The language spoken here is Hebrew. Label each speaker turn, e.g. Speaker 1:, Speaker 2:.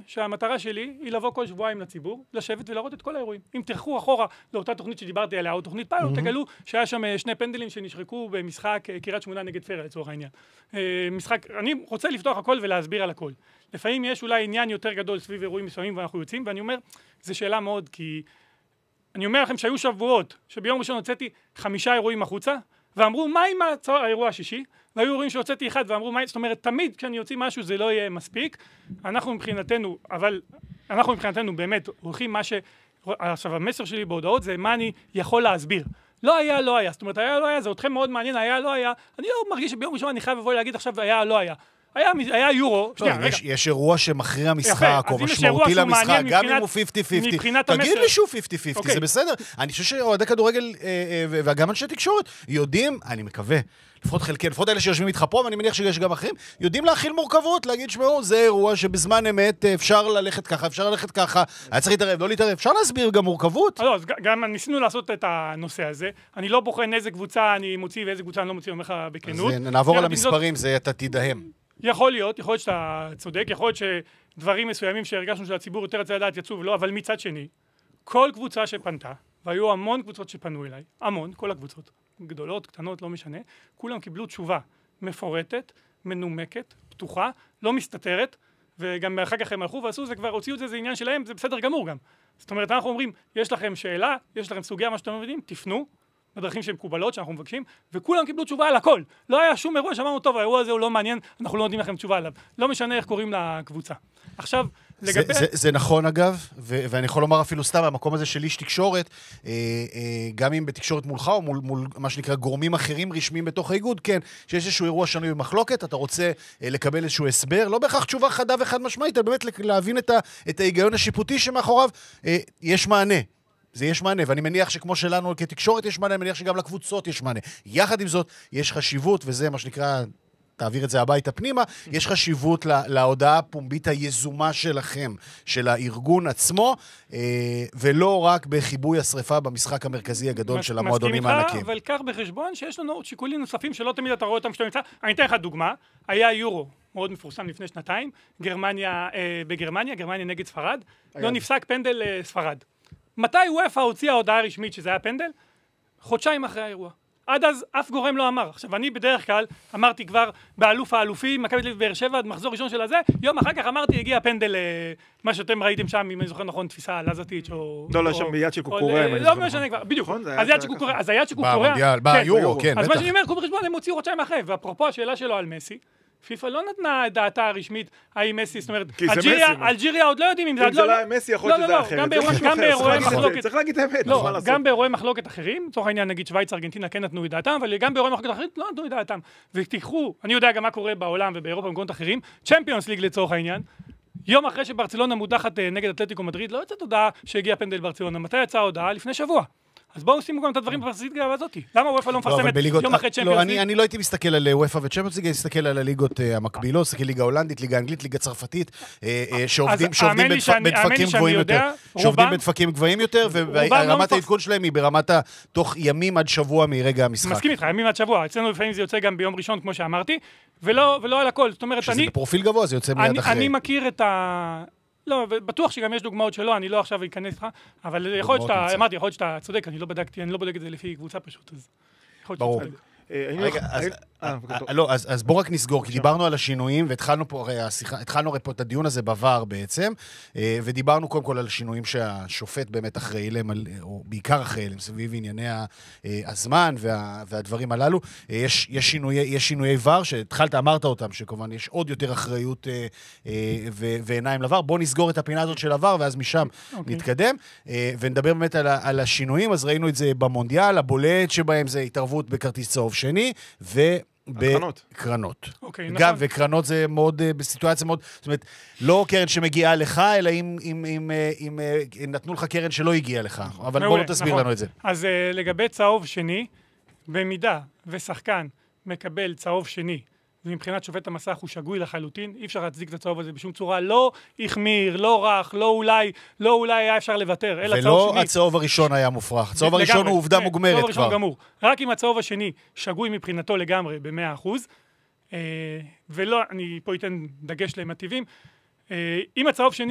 Speaker 1: שהמטרה שלי היא לבוא כל שבועיים לציבור, לשבת ולראות את כל האירועים. אם תלכו אחורה לאותה תוכנית שדיברתי עליה, או תוכנית פיילוט, תגלו שהיה שם שני פנדלים שנשרקו במשחק קריית שמונה נגד טבריה לצורך העניין. אני רוצה לפתוח הכל ולהסביר על הכל. לפעמים יש אולי עניין יותר גדול סביב אירועים מסוימים ואנחנו יוצאים, ואני אומר, זו שאלה מאוד, כי אני אומר לכם שהיו שבועות, שביום ראשון הוצאתי 5 אירועים החוצה, ואמרו, מה עם האירוע השישי? והיו אירועים שהוצאתי אחד, ואמרו, זאת אומרת, תמיד כשאני יוציא משהו זה לא יהיה מספיק. אנחנו מבחינתנו באמת הולכים מה ש... עכשיו, המסר שלי בהודעות זה מה אני יכול להסביר. לא היה, לא היה. זאת אומרת, היה, לא היה, זה אתכם מאוד מעניין, היה, לא היה. אני לא מרגיש שביום ראשון אני חייב לבוא להגיד עכשיו, היה, לא היה. היה יורו.
Speaker 2: יש אירוע שמכריע משחק, או משמעותי למשחק, גם אם הוא 50-50. תגיד לי שהוא 50-50, זה בסדר. אני חושב שאוהדי כדורגל, וגם אנשי תקשורת, יודעים, אני מקווה, לפחות חלקי, לפחות אלה שיושבים איתך פה, ואני מניח שיש גם אחרים, יודעים להכיל מורכבות, להגיד שמעו, זה אירוע שבזמן אמת אפשר ללכת ככה, אפשר ללכת ככה, היה צריך להתערב, לא להתערב, אפשר להסביר גם מורכבות.
Speaker 1: לא, אז גם ניסינו לעשות את הנושא הזה, אני לא בוחן איזה קבוצה אני מוציא ואיזה קבוצה אני לא מוציא, אומר לך בכנות.
Speaker 2: אז נעבור על המספרים, זה אתה תדהם.
Speaker 1: יכול להיות שאתה צודק, יכול להיות שדברים מסוימים שהרגשנו שהציבור יותר רצה לדעת יצאו ולא, אבל מצד שני, כל קבוצה שפנתה, והיו המון קבוצות שפנו אליי, המון, כל הקבוצות, גדולות, קטנות, לא משנה, כולם קיבלו תשובה מפורטת, מנומקת, פתוחה, לא מסתתרת, וגם אחר כך הם הלכו ועשו, זה כבר הוציאו את זה, זה עניין שלהם, זה בסדר גמור גם. זאת אומרת, אנחנו אומרים, יש לכם שאלה, יש לכם סוגיה, מה שאתם מבינים, תפנו, בדרכים שהן מקובלות שאנחנו מבקשים, וכולם קיבלו תשובה על הכל. לא היה שום אירוע שאמרנו, טוב, האירוע הזה הוא לא מעניין, אנחנו לא נותנים לכם תשובה עליו. לא משנה איך קוראים לקבוצה. עכשיו, לגבי...
Speaker 2: זה נכון אגב, ואני יכול לומר אפילו סתם, המקום הזה של איש תקשורת, גם אם בתקשורת מולך, או מול מה שנקרא גורמים אחרים רשמיים בתוך האיגוד, כן, שיש איזשהו אירוע שנוי במחלוקת, אתה רוצה לקבל איזשהו הסבר, לא בהכרח תשובה חדה וחד משמעית, אלא באמת להבין את ההיגיון השיפוטי שמאחוריו יש מענה. זה יש מענה, ואני מניח שכמו שלנו כתקשורת יש מענה, אני מניח שגם לקבוצות יש מענה. יחד עם זאת, יש חשיבות, וזה מה שנקרא, תעביר את זה הביתה פנימה, יש חשיבות להודעה הפומבית היזומה שלכם, של הארגון עצמו, ולא רק בחיבוי השריפה במשחק המרכזי הגדול של המועדונים הענקים.
Speaker 1: אבל כך בחשבון שיש לנו שיקולים נוספים שלא תמיד אתה רואה אותם שאתה נמצא. אני אתן לך דוגמה, היה יורו מאוד מפורסם לפני שנתיים, בגרמניה נגד ספרד, לא נפסק פנדל ספרד. מתי וופא הוציאה הודעה רשמית שזה היה פנדל? חודשיים אחרי האירוע. עד אז אף גורם לא אמר. עכשיו אני בדרך כלל אמרתי כבר באלוף האלופים, מכבי תל אביב באר שבע, מחזור ראשון של הזה, יום אחר כך אמרתי הגיע פנדל, מה שאתם ראיתם שם, אם אני זוכר נכון, תפיסה לזטיץ' או...
Speaker 3: לא, שם ביד של קוקוריה.
Speaker 1: לא משנה כבר, בדיוק. אז היד של קוקוריה...
Speaker 2: ביורו, כן,
Speaker 1: אז מה שאני אומר, קחו בחשבון, הם הוציאו חודשיים אחרי, ואפרופו השאלה שלו על מסי, פיפ"א לא נתנה את דעתה הרשמית, האם מסי, זאת אומרת, אלג'יריה עוד לא יודעים אם זה...
Speaker 3: אם זה לא היה מסי, יכול להיות שזה אחרת.
Speaker 1: גם באירועי מחלוקת אחרים, לצורך העניין, נגיד שוויץ, ארגנטינה כן נתנו את דעתם, אבל גם באירועי מחלוקת אחרים לא נתנו את דעתם. ותיקחו, אני יודע גם מה קורה בעולם ובאירופה במקומות אחרים, צ'מפיונס ליג לצורך העניין, יום אחרי שברצלונה מודחת נגד אתלטיקו מדריד, לא יצאת הודעה שהגיע פנדל ברצלונה. מתי יצאה הודעה? לפני שבוע. אז בואו שימו גם את הדברים בפרסית הזאת. למה וופא לא מפרסמת יום אחרי צ'מפיונס ליג?
Speaker 2: אני לא הייתי מסתכל על וופא וצ'מפיונס ליג, אני מסתכל על הליגות המקבילות, מסתכל ליגה הולנדית, ליגה אנגלית, ליגה צרפתית, שעובדים בדפקים גבוהים יותר. שעובדים בדפקים גבוהים יותר, ורמת העדכון שלהם היא ברמת תוך ימים עד שבוע מרגע המשחק.
Speaker 1: מסכים איתך, ימים עד שבוע. אצלנו לפעמים זה יוצא גם ביום ראשון, כמו שאמרתי, ולא על הכל. זאת אומרת,
Speaker 2: שזה בפרופיל גבוה, זה יוצא מיד אחרי.
Speaker 1: אני מכיר את לא, בטוח שגם יש דוגמאות שלא, אני לא עכשיו אכנס לך, אבל יכול להיות שאתה צודק, אני לא בודק את זה לפי קבוצה פשוט, אז יכול להיות שאתה צודק.
Speaker 2: אז בואו רק נסגור, כי דיברנו על השינויים, והתחלנו פה את הדיון הזה בעבר בעצם, ודיברנו קודם כל על השינויים שהשופט באמת אחראי להם, או בעיקר אחראי להם, סביב ענייני הזמן והדברים הללו. יש שינויי ור, שהתחלת, אמרת אותם, שכמובן יש עוד יותר אחריות ועיניים לבר. בואו נסגור את הפינה הזאת של הוור, ואז משם נתקדם, ונדבר באמת על השינויים. אז ראינו את זה במונדיאל, הבולט שבהם זה התערבות בכרטיס צהוב שני, בקרנות. גם, וקרנות זה מאוד, בסיטואציה מאוד, זאת אומרת, לא קרן שמגיעה לך, אלא אם נתנו לך קרן שלא הגיעה לך. אבל בואו תסביר לנו את זה.
Speaker 1: אז לגבי צהוב שני, במידה ושחקן מקבל צהוב שני, ומבחינת שופט המסך הוא שגוי לחלוטין, אי אפשר להצדיק את הצהוב הזה בשום צורה, לא החמיר, לא רך, לא אולי היה אפשר לוותר, אלא צהוב שני.
Speaker 2: ולא הצהוב הראשון היה מופרך, הצהוב הראשון הוא עובדה מוגמרת כבר.
Speaker 1: רק אם הצהוב השני שגוי מבחינתו לגמרי ב100%, ולא, אני פה אתן דגש להם הטבעים, אם הצהוב שני